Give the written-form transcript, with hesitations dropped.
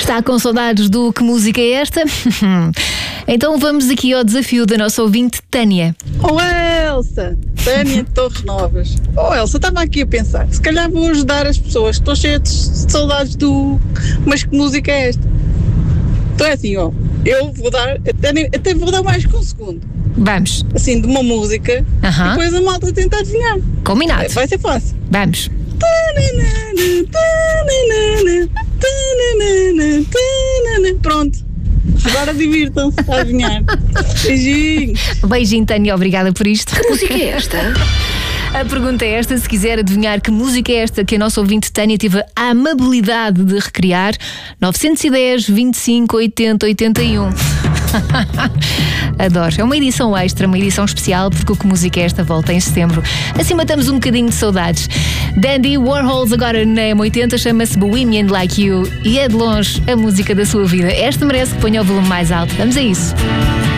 Está com saudades do Que Música é Esta? Então vamos aqui ao desafio da nossa ouvinte Tânia. Oh Elsa, Tânia de Torres Novas. Oh Elsa, estava aqui a pensar, se calhar vou ajudar as pessoas, estou cheia de saudades do Mas Que Música é Esta? Então é assim, ó, eu vou dar, até vou dar mais que um segundo. Vamos. Assim, de uma música, e depois a malta tenta adivinhar. Combinado. Vai ser fácil. Vamos. Pronto. Agora divirtam-se a adivinhar. Beijinho. Beijinho, Tânia, obrigada por isto. Que música é esta? A pergunta é esta, se quiser adivinhar que música é esta que a nossa ouvinte Tânia teve a amabilidade de recriar, 910 25 80 81. Adoro, é uma edição extra, uma edição especial, porque o Que Música é Esta volta em setembro. Assim matamos um bocadinho de saudades. Dandy Warhols agora na M80, chama-se Bohemian Like You e é de longe a música da sua vida. Esta merece que ponha o volume mais alto. Vamos a isso.